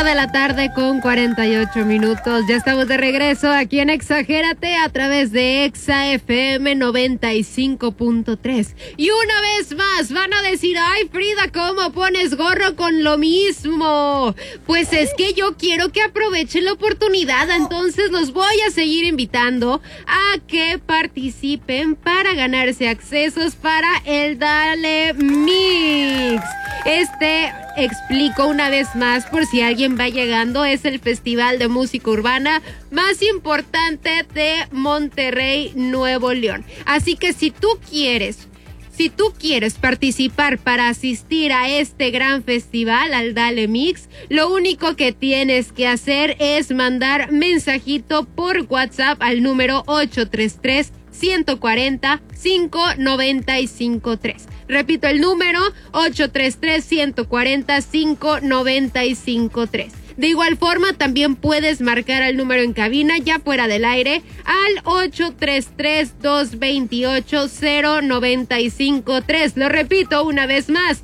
de la tarde con 48 minutos. Ya estamos de regreso aquí en Exagérate a través de Exa FM 95.3. Y una vez más van a decir, ay Frida, ¿cómo pones gorro con lo mismo? Pues es que yo quiero que aprovechen la oportunidad, entonces los voy a seguir invitando a que participen para ganarse accesos para el Dale Mix. Explico una vez más por si alguien va llegando, es el festival de música urbana más importante de Monterrey, Nuevo León. Así que si tú quieres participar para asistir a este gran festival, al Dale Mix, lo único que tienes que hacer es mandar mensajito por WhatsApp al número 833-140-5953. Repito el número, 833-140-5953. De igual forma, también puedes marcar el número en cabina, ya fuera del aire, al 833-228-0953. Lo repito una vez más,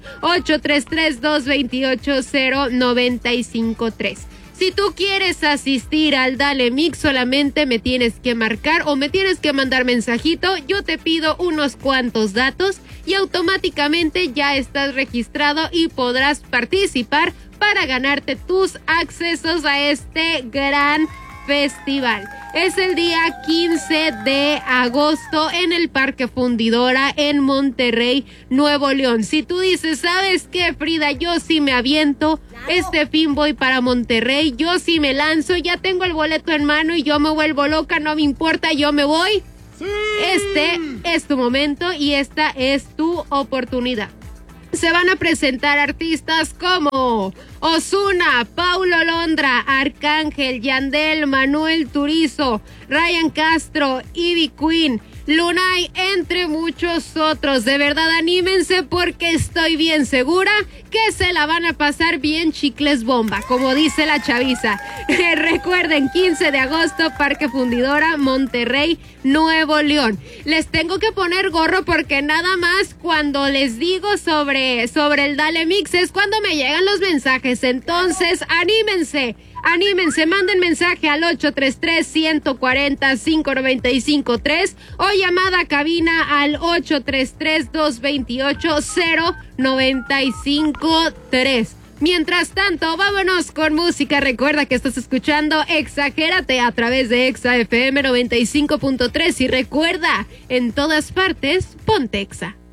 833-228-0953. Si tú quieres asistir al Dale Mix, solamente me tienes que marcar o me tienes que mandar mensajito. Yo te pido unos cuantos datos y automáticamente ya estás registrado y podrás participar para ganarte tus accesos a este gran festival. Es el día 15 de agosto en el Parque Fundidora en Monterrey, Nuevo León. Si tú dices, ¿sabes qué, Frida? Yo sí me aviento, este fin voy para Monterrey, yo sí me lanzo, ya tengo el boleto en mano y yo me vuelvo loca, no me importa, yo me voy. Sí. Este es tu momento y esta es tu oportunidad. Se van a presentar artistas como Ozuna, Paulo Londra, Arcángel, Yandel, Manuel Turizo, Ryan Castro, Ivy Queen, Lunay, entre muchos otros. De verdad, anímense porque estoy bien segura que se la van a pasar bien chicles bomba, como dice la chaviza. Recuerden, 15 de agosto, Parque Fundidora, Monterrey, Nuevo León. Les tengo que poner gorro porque nada más cuando les digo sobre el Dale Mix es cuando me llegan los mensajes. Entonces, anímense, manden mensaje al 833-140-5953 o llamada a cabina al 833-228-0953. Mientras tanto, vámonos con música. Recuerda que estás escuchando Exagérate a través de Exa FM 95.3 y recuerda, en todas partes, ponte Exa.